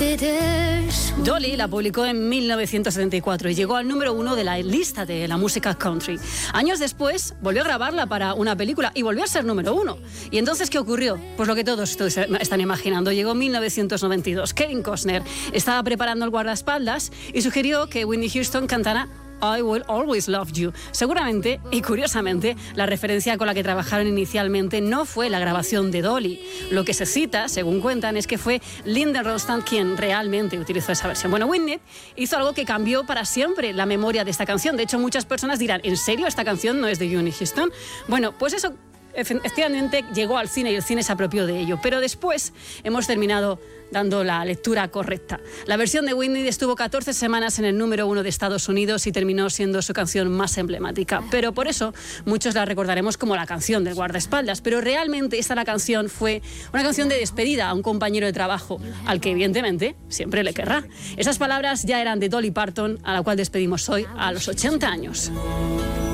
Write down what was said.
Dolly la publicó en 1974 y llegó al número 1 de la lista de la música country. Años después volvió a grabarla para una película y volvió a ser número 1. ¿Y entonces qué ocurrió? Pues lo que todos están imaginando. Llegó 1992. Kevin Costner estaba preparando el guardaespaldas y sugirió que Whitney Houston cantara I Will Always Love You. Seguramente, y curiosamente, la referencia con la que trabajaron inicialmente no fue la grabación de Dolly. Lo que se cita, según cuentan, es que fue Linda Ronstadt quien realmente utilizó esa versión. Bueno, Whitney hizo algo que cambió para siempre la memoria de esta canción. De hecho, muchas personas dirán, ¿en serio esta canción no es de Whitney Houston? Bueno, pues eso efectivamente llegó al cine y el cine se apropió de ello. Pero después hemos terminado dando la lectura correcta. La versión de Whitney estuvo 14 semanas en el número 1 de Estados Unidos y terminó siendo su canción más emblemática. Pero por eso muchos la recordaremos como la canción del guardaespaldas. Pero realmente esta canción fue una canción de despedida a un compañero de trabajo, al que evidentemente siempre le querrá. Esas palabras ya eran de Dolly Parton, a la cual despedimos hoy a los 80 años.